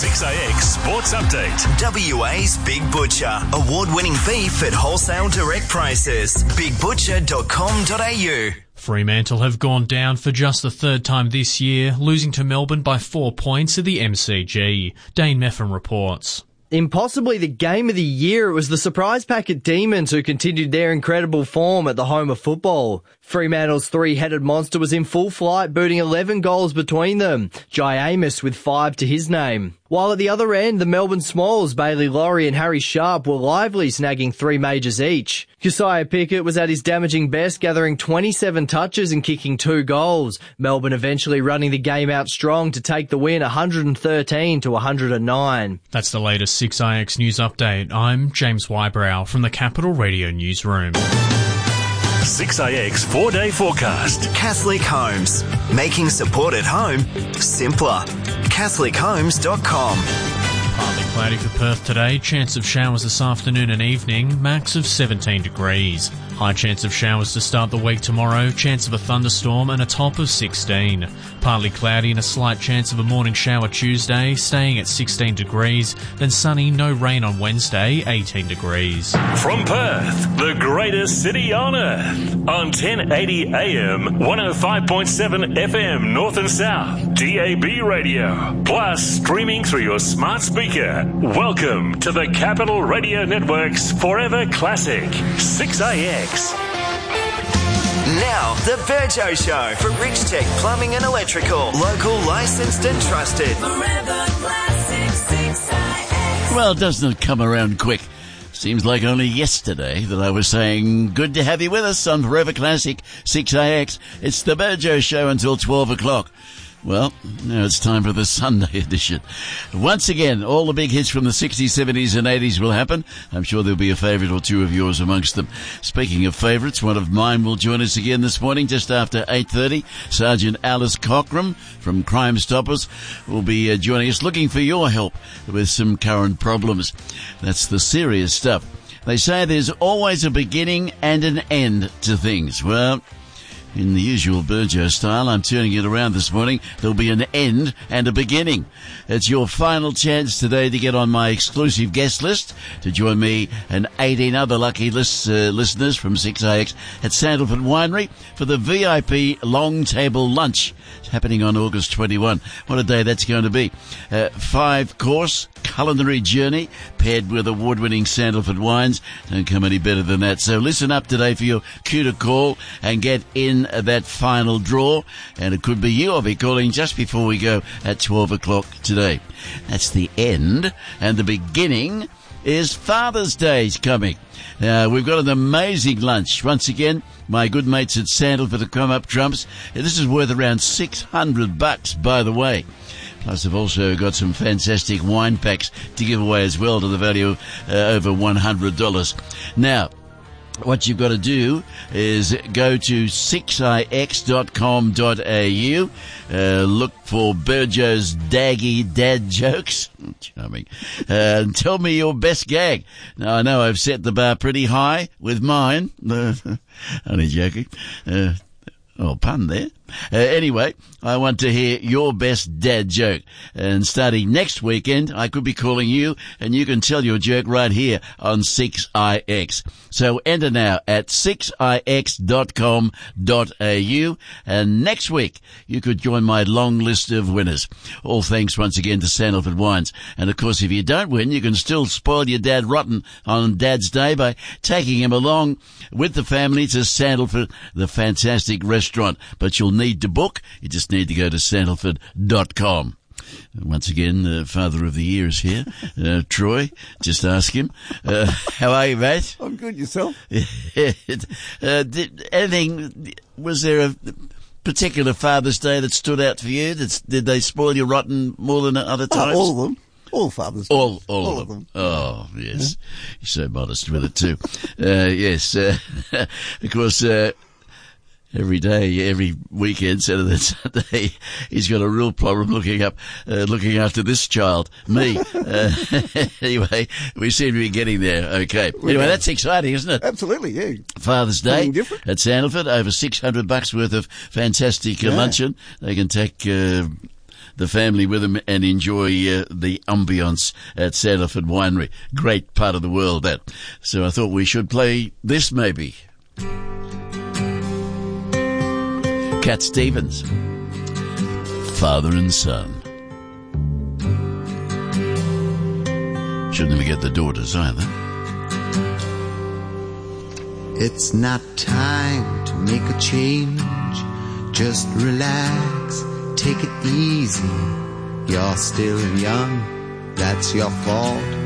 6AX Sports Update. WA's Big Butcher. Award-winning beef at wholesale direct prices. BigButcher.com.au. Fremantle have gone down for just the third time this year, losing to Melbourne by 4 points at the MCG. Dane Meffin reports. In possibly the game of the year, it was the surprise pack at Demons who continued their incredible form at the home of football. Fremantle's three-headed monster was in full flight, booting 11 goals between them. Jai Amos with 5 to his name. While at the other end, the Melbourne Smalls, Bailey Laurie and Harry Sharp were lively, snagging 3 majors each. Josiah Pickett was at his damaging best, gathering 27 touches and kicking 2 goals. Melbourne eventually running the game out strong to take the win 113 to 109. That's the latest 6IX News Update. I'm James Wybrow from the Capital Radio Newsroom. 6AX 4-day forecast. Catholic Homes. Making support at home simpler. CatholicHomes.com. Partly cloudy for Perth today. Chance of showers this afternoon and evening. Max of 17 degrees. High chance of showers to start the week tomorrow. Chance of a thunderstorm and a top of 16. Partly cloudy and a slight chance of a morning shower Tuesday, staying at 16 degrees. Then sunny, no rain on Wednesday, 18 degrees. From Perth, the greatest city on earth. On 1080 AM, 105.7 FM North and South, DAB radio. Plus, streaming through your smart speaker. Welcome to the Capital Radio Network's Forever Classic, 6AX. Now, the Virgo Show for Rich Tech Plumbing and Electrical. Local, licensed and trusted. Forever Classic 6IX. Well, doesn't it come around quick? Seems like only yesterday that I was saying, good to have you with us on Forever Classic 6AX. It's the Virgo Show until 12 o'clock. Well, now it's time for the Sunday edition. Once again, all the big hits from the 60s, 70s and 80s will happen. I'm sure there'll be a favourite or two of yours amongst them. Speaking of favourites, one of mine will join us again this morning just after 8:30. Sergeant Alice Cockram from Crime Stoppers will be joining us, looking for your help with some current problems. That's the serious stuff. They say there's always a beginning and an end to things. Well, in the usual Burjo style, I'm turning it around this morning. There'll be an end and a beginning. It's your final chance today to get on my exclusive guest list, to join me and 18 other lucky listeners from 6AX at Sandalford Winery for the VIP Long Table Lunch. It's happening on August 21. What a day that's going to be. 5-course culinary journey paired with award-winning Sandalford wines. Don't come any better than that. So listen up today for your cue to call and get in that final draw. And it could be you. I'll be calling just before we go at 12 o'clock today. That's the end. And the beginning is Father's Day's coming. We've got an amazing lunch. Once again, my good mates at Sandalford have come up trumps. This is worth around $600, by the way. Plus, I've also got some fantastic wine packs to give away as well to the value of over $100. Now, what you've got to do is go to 6ix.com.au, look for Burjo's Daggy Dad Jokes. Charming. And tell me your best gag. Now, I know I've set the bar pretty high with mine. Only joking. Pun there. Anyway, I want to hear your best dad joke. And starting next weekend, I could be calling you, and you can tell your joke right here on 6IX. So enter now at 6ix.com.au, and next week you could join my long list of winners. All thanks once again to Sandalford Wines. And of course, if you don't win, you can still spoil your dad rotten on Dad's Day by taking him along with the family to Sandalford, the fantastic restaurant. But you'll need to book. You just need to go to sandalford.com. Once again, Father of the Year is here. Troy, just ask him. How are you, mate? I'm good, yourself? Was there a particular Father's Day that stood out for you? Did they spoil you rotten more than other times? All of them. All Father's Day. All of them. Oh, yes. Yeah. You're so modest with it too. Yes. Of course, every day, every weekend, Saturday and Sunday, he's got a real problem looking after this child, me. Anyway, we seem to be getting there. Okay. Anyway, that's exciting, isn't it? Absolutely, yeah. Father's Day at Sandalford, over $600 worth of fantastic luncheon. They can take the family with them and enjoy the ambience at Sandalford Winery. Great part of the world, that. So I thought we should play this, maybe. Cat Stevens, Father and Son. Shouldn't forget the daughters either. It's not time to make a change. Just relax, take it easy. You're still young, that's your fault.